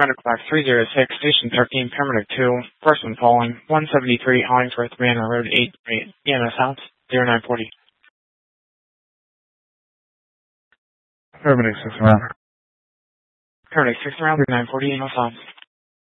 Medical Box 306, Station 13, Paramedic 2, person calling, 173 Hollingsworth Manor Road, 8, EMS House, 0940. Paramedic 6 around. Paramedic 6 around, 940, EMS House.